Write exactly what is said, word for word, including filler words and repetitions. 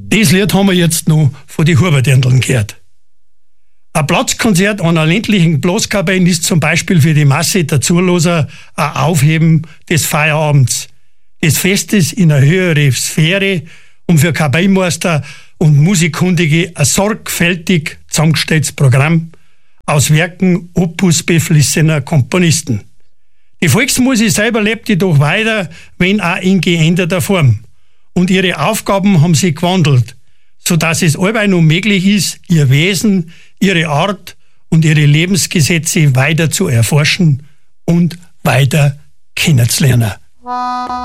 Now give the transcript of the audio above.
Das Lied haben wir jetzt noch von den Huberdirndln gehört. Ein Platzkonzert einer ländlichen Blaskapelle ist zum Beispiel für die Masse der Zuhörer ein Aufheben des Feierabends, des Festes in eine höhere Sphäre und für Kapellmeister und Musikkundige ein sorgfältig zusammengestelltes Programm aus Werken opusbeflissener Komponisten. Die Volksmusik selber lebt jedoch weiter, wenn auch in geänderter Form. Und ihre Aufgaben haben sich gewandelt, sodass es allweil noch möglich ist, ihr Wesen, ihre Art und ihre Lebensgesetze weiter zu erforschen und weiter kennenzulernen.